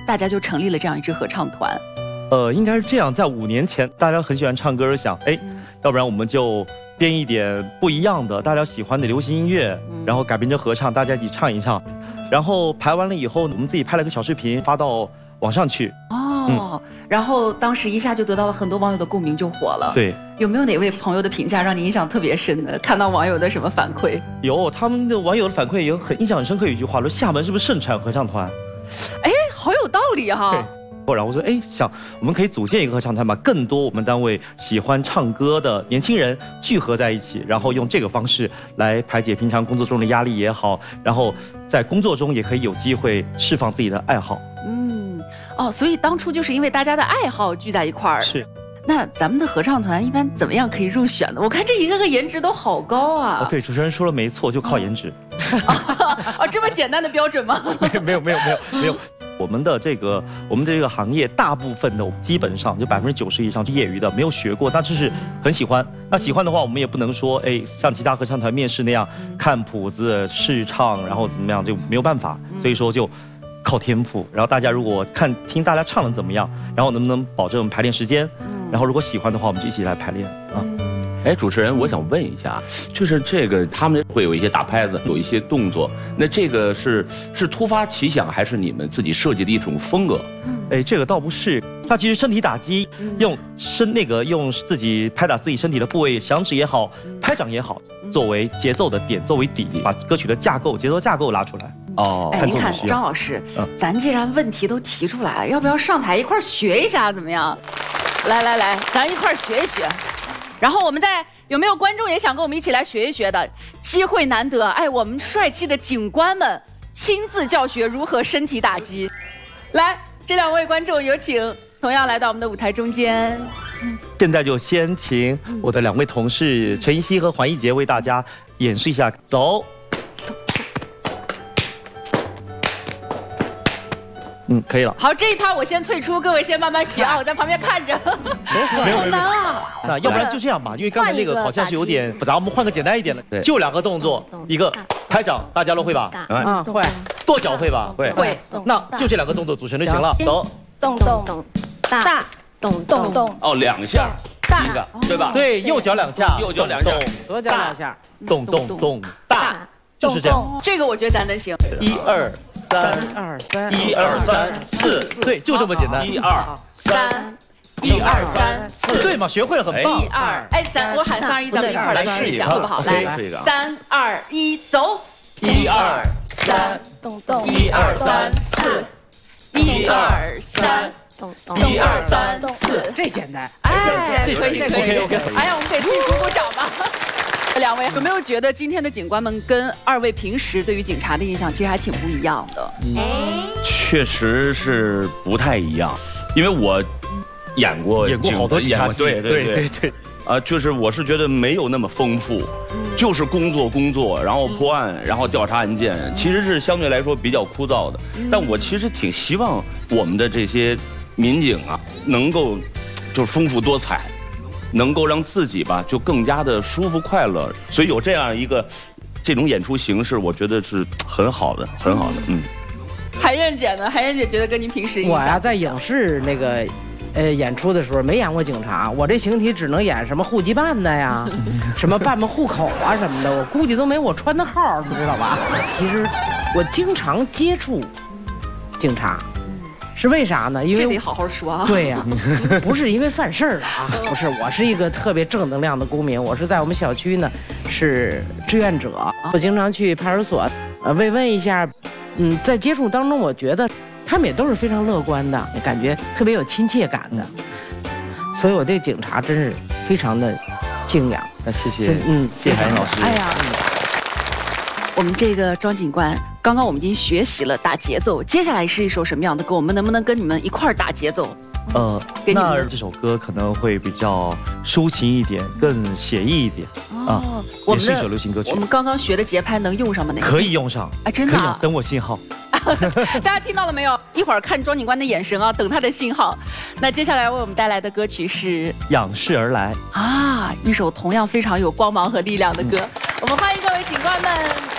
大家就成立了这样一支合唱团？ 应该是这样，在5年前，大家很喜欢唱歌，想，要不然我们就编一点不一样的，大家喜欢的流行音乐，然后改编成合唱，大家一起唱一唱。然后排完了以后，我们自己拍了个小视频发到网上去。 然后当时一下就得到了很多网友的共鸣，就火了。 对， 有没有哪位朋友的评价让你印象特别深的？看到网友的什么反馈？ 有，他们的网友的反馈也印象很深刻，有一句话说：“厦门是不是盛产合唱团？” 好有道理哈。 然后我说，想我们可以组建一个合唱团，把更多我们单位喜欢唱歌的年轻人聚合在一起，然后用这个方式来排解平常工作中的压力也好，然后在工作中也可以有机会释放自己的爱好。 所以当初就是因为大家的爱好聚在一块儿。 是。 那咱们的合唱团一般怎么样可以入选呢？我看这一个个颜值都好高啊！ 对，主持人说了没错，就靠颜值。 这么简单的标准吗？ 没有。我们的这个行业，大部分的基本上就90%以上是业余的，没有学过，但就是很喜欢。那喜欢的话，我们也不能说像其他合唱团面试那样看谱子试唱，然后怎么样，就没有办法。所以说就靠天赋。然后大家如果听大家唱的怎么样，然后能不能保证排练时间，然后如果喜欢的话，我们就一起来排练啊。 主持人，我想问一下，就是这个他们会有一些打拍子，有一些动作，那这个是突发奇想，还是你们自己设计的一种风格？ 这个倒不是，它其实身体打击，用自己拍打自己身体的部位，响指也好，拍掌也好，作为节奏的点，作为底，把歌曲的节奏架构拉出来。 您看张老师，咱既然问题都提出来了，要不要上台一块学一下，怎么样？来，咱一块学一学。然后有没有观众也想跟我们一起来学一学的？机会难得，我们帅气的警官们亲自教学如何身体打击。来，这2位观众有请，同样来到我们的舞台中间。 现在就先请我的2位同事陈怡希和黄一杰为大家演示一下，走。可以了。 好，这一趴我先退出，各位先慢慢学啊，我在旁边看着。 没有好难啊！ 那要不然就这样吧，因为刚才那个好像是有点复杂，我们换个简单一点的，就2个动作，一个拍掌，大家都会吧？ 会。 跺脚会吧？ 会。 那就这2个动作组成就行了。走， 动大，动。 2下，一个，对吧？ 对，右脚2下， 右脚2下， 左脚2下， 动大。就是这样， 这个我觉得咱能行。 1、2、3， 1、2、3、4，对，就这么简单。1、2、 3， 1、2、3、4， 对嘛？学会了很棒。 1、2，我喊3、2、1，咱们一块来试一下，好不好？来，3、2、1，走。 1、2、3， 1、2、3、4，1、2、3。1、2、3、4， 这简单。 可以。 OK。 我们给自己鼓鼓掌吧。2位有没有觉得今天的警官们跟2位平时对于警察的印象其实还挺不一样的？ 确实是不太一样，因为我演过好多警察戏，对。 就是我是觉得没有那么丰富，就是工作，然后破案，然后调查案件，其实是相对来说比较枯燥的。但我其实挺希望我们的这些民警啊，能够就是丰富多彩。能够让自己吧就更加的舒服快乐，所以有这样这种演出形式，我觉得是很好的。 海燕姐呢？海燕姐觉得跟您平时我呀，在影视那个演出的时候没演过警察，我这形体只能演什么户籍办的呀，什么办户口啊什么的，我估计都没我穿的号，你知道吧？其实我经常接触警察。是为啥呢？因为这得好好说啊。 对呀，不是因为犯事儿了啊，不是，我是一个特别正能量的公民，我是在我们小区呢是志愿者，我经常去派出所慰问一下，在接触当中，我觉得他们也都是非常乐观的，感觉特别有亲切感的，所以我对警察真是非常的敬仰。 谢谢海燕老师。 我们这个庄警官，刚刚我们已经学习了打节奏，接下来是一首什么样的歌？我们能不能跟你们一块儿打节奏？ 那这首歌可能会比较抒情一点，更写意一点也是一首流行歌曲。 我们刚刚学的节拍能用上吗？ 可以用上， 真的。 等我信号。 大家听到了没有？一会儿看庄警官的眼神啊，等他的信号。那接下来为我们带来的歌曲是《 仰视而来》 一首同样非常有光芒和力量的歌。我们欢迎各位警官们。